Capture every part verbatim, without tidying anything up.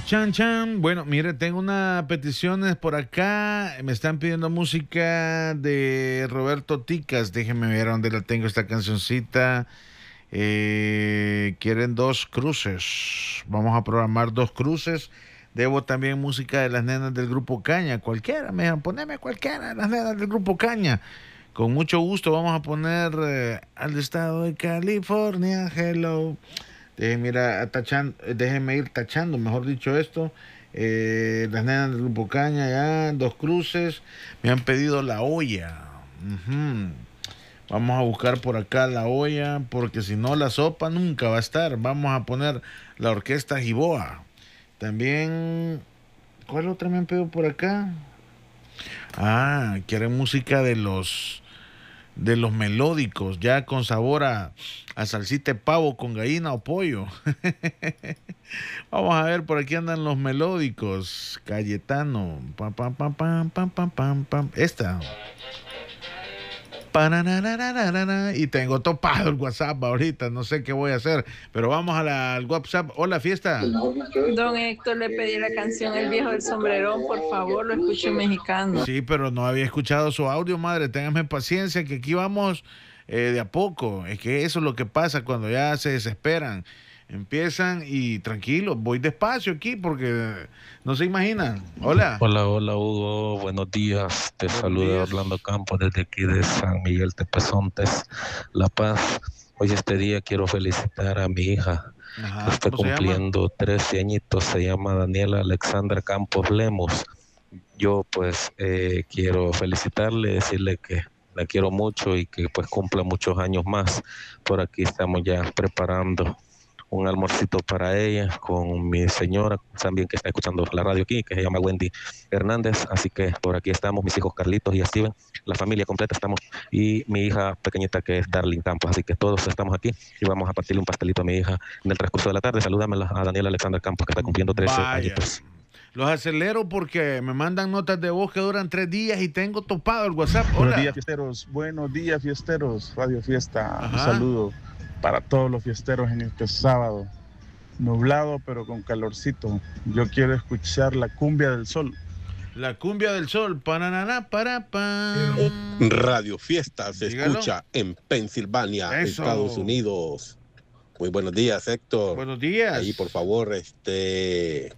Chan, chan. Bueno, mire, tengo unas peticiones por acá. Me están pidiendo música de Roberto Ticas. Déjenme ver dónde la tengo esta cancioncita. Eh, quieren dos cruces. Vamos a programar dos cruces. Debo también música de las nenas del Grupo Caña. Cualquiera, me dijeron, poneme cualquiera de las nenas del Grupo Caña. Con mucho gusto vamos a poner eh, al estado de California, hello. Déjenme ir, a, a tachando, déjenme ir tachando, mejor dicho esto. Eh, las nenas del Grupo Caña, ya, dos cruces. Me han pedido La Olla. Uh-huh. Vamos a buscar por acá La Olla, porque si no la sopa nunca va a estar. Vamos a poner la Orquesta Giboa. También, ¿cuál otra me han pedido por acá? Ah, quieren música de los de los melódicos, ya con sabor a, a salsita de pavo con gallina o pollo. Vamos a ver, por aquí andan los melódicos. Cayetano. Pam, pam, pam, pam, pam, pam, pam, pam. Esta. Y tengo topado el WhatsApp ahorita, no sé qué voy a hacer, pero vamos a la, al WhatsApp. Hola, fiesta. Don Héctor, le pedí la canción El Viejo del Sombrerón, por favor, lo escucho en mexicano. Sí, pero no había escuchado su audio, madre, téngame paciencia, que aquí vamos eh, de a poco. Es que eso es lo que pasa cuando ya se desesperan. Empiezan y tranquilo, voy despacio aquí porque no se imaginan. Hola. Hola, hola Hugo, buenos días. Te Buenos saluda días. Orlando Campos desde aquí de San Miguel Tepezontes, La Paz. Hoy este día quiero felicitar a mi hija, Ajá, que está ¿cómo se llama? cumpliendo trece añitos, se llama Daniela Alexandra Campos Lemos. Yo pues eh, quiero felicitarle, decirle que la quiero mucho y que pues cumpla muchos años más. Por aquí estamos ya preparando un almuercito para ella con mi señora, también que está escuchando la radio aquí, que se llama Wendy Hernández, así que por aquí estamos, mis hijos Carlitos y Steven, la familia completa estamos, y mi hija pequeñita que es Darlene Campos, así que todos estamos aquí y vamos a partirle un pastelito a mi hija en el transcurso de la tarde. Salúdamela a Daniela Alexandra Campos, que está cumpliendo trece Vaya. añitos. Los acelero porque me mandan notas de voz que duran tres días y tengo topado el WhatsApp. Hola. Buenos días, fiesteros. Buenos días, fiesteros. Radio Fiesta. Ajá. Un saludo para todos los fiesteros en este sábado. Nublado, pero con calorcito. Yo quiero escuchar la cumbia del sol. La cumbia del sol. Panananá, para, pa. Radio Fiesta se Dígalo. escucha en Pensilvania, Eso. Estados Unidos. Muy buenos días, Héctor. Buenos días. Ahí, por favor, este,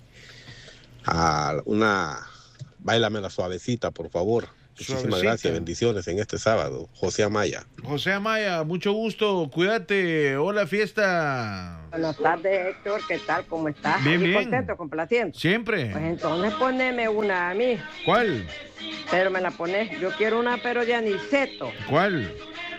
a una, báilame la suavecita, por favor. Muchísimas Suavecita. gracias, bendiciones en este sábado. José Amaya. José Amaya, mucho gusto. Cuídate. Hola, fiesta. Buenas tardes, Héctor. ¿Qué tal? ¿Cómo estás? Bien, ¿Muy bien. contento, complaciendo? Siempre. Pues entonces poneme una a mí, ¿Cuál? pero me la pones. Yo quiero una, pero de Aniceto. ¿Cuál?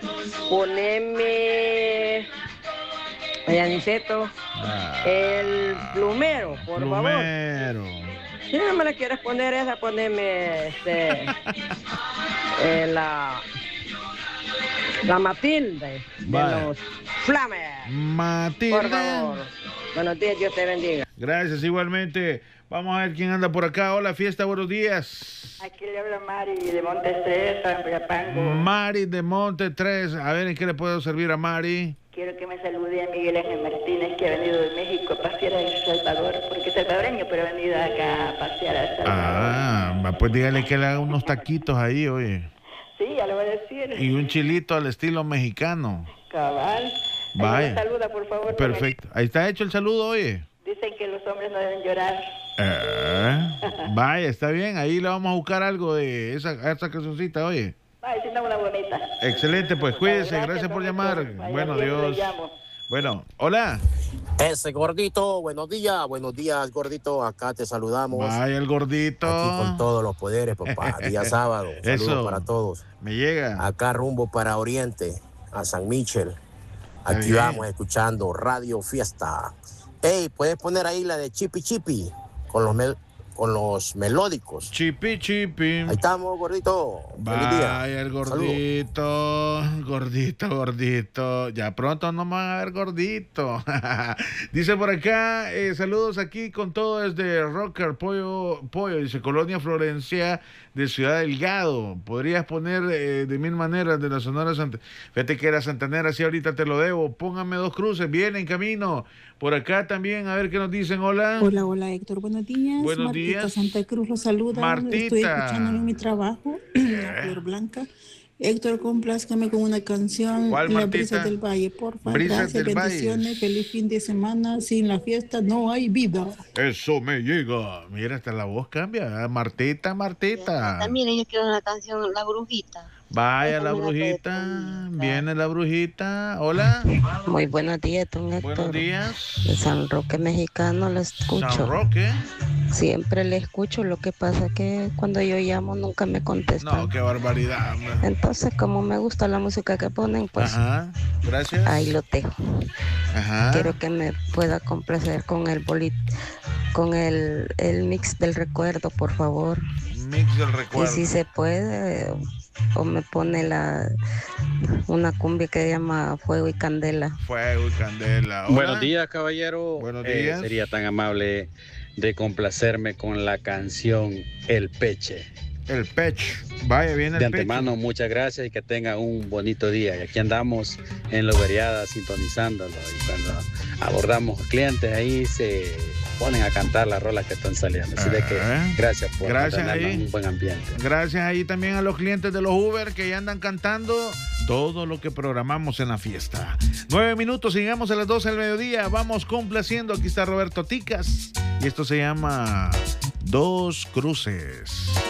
Poneme de Aniceto, Ah, el plumero, por favor. plumero. Si no me la quieres poner esa, poneme este, eh, la, la Matilde de Vale. los Flames. Por Matilde. favor. Buenos días, Dios te bendiga. Gracias, igualmente. Vamos a ver quién anda por acá. Hola, fiesta, buenos días. Aquí le habla Mari de Montes tres, San Friapango. Mari de Monte tres. A ver, ¿en qué le puedo servir a Mari? Quiero que me salude a Miguel Ángel Martínez, que ha venido de México a pasear a El Salvador, porque es salvadoreño, pero ha venido acá a pasear a El Salvador. Ah, va, pues dígale que le haga unos taquitos ahí, oye. Sí, ya lo voy a decir. Y un chilito al estilo mexicano. Cabal. Ahí Vaya. me saluda, por favor. Perfecto. Ahí está hecho el saludo, oye. Dicen que los hombres no deben llorar. Eh, vaya, está bien. Ahí le vamos a buscar algo de esa, esa cancioncita, oye. Ay, si no, una bonita. Excelente, pues cuídese. Gracias, Gracias por don llamar. Héctor. Vaya, Bueno, siempre Dios. llamo. Bueno, hola. Ese gordito, buenos días, buenos días, gordito. Acá te saludamos. Vaya el gordito. Aquí con todos los poderes, papá. Día sábado. Saludos Eso. para todos. Me llega. Acá rumbo para Oriente, a San Michel. Está Aquí bien. vamos escuchando Radio Fiesta. Ey, ¿puedes poner ahí la de Chipi Chipi? Con los, mel- con los melódicos. Chipi, chipi. Ahí estamos, gordito. Feliz día. Vaya el Saludos. gordito, gordito, gordito. Ya pronto no me van a ver gordito. Dice por acá, eh, saludos aquí con todo desde Rocker, Pollo, Pollo, dice Colonia Florencia de Ciudad Delgado. Podrías poner eh, de mil maneras de la Sonora Santa. Fíjate que era Santanera, sí, ahorita te lo debo. Póngame dos cruces, viene en camino. Por acá también, a ver qué nos dicen. Hola. Hola, hola Héctor, buenos días. Buenos Martita días. Santa Cruz los saluda. Martita. Estoy escuchando en mi trabajo, la Flor Blanca. Héctor, complázcame con una canción, ¿Cuál, La Martita? Brisa del Valle, por favor. Brisas Gracias, del bendiciones, Valle. feliz fin de semana. Sin la fiesta no hay vida. Eso me llega. Mira, hasta la voz cambia. Martita, Martita. También yo quiero una canción, La Brujita. Vaya la brujita, viene la brujita. Hola. Muy buenos días, don Héctor. Buenos días. De San Roque Mexicano lo escucho. San Roque. Siempre le escucho, lo que pasa que cuando yo llamo nunca me contestan. No, qué barbaridad. hombre. Entonces, como me gusta la música que ponen, pues Ajá, gracias. ahí lo dejo. Ajá. Quiero que me pueda complacer con el bolit, con el, el mix del recuerdo, por favor. Mix del Y recuerdo. si se puede, o me pone la una cumbia que se llama Fuego y Candela. Fuego y candela. Hola. Buenos días, caballero. Buenos Eh, días. sería tan amable de complacerme con la canción El Peche. El pecho. Vaya, viene De el pecho. antemano, muchas gracias y que tengan un bonito día. Y aquí andamos en Loberiada sintonizándolo. Y cuando abordamos clientes, ahí se ponen a cantar las rolas que están saliendo. Así de que Ah. gracias por Gracias mantenernos ahí. en un buen ambiente. Gracias ahí también a los clientes de los Uber que ya andan cantando todo lo que programamos en la fiesta. Nueve minutos, llegamos a las doce del mediodía. Vamos complaciendo. Aquí está Roberto Ticas. Y esto se llama Dos Cruces.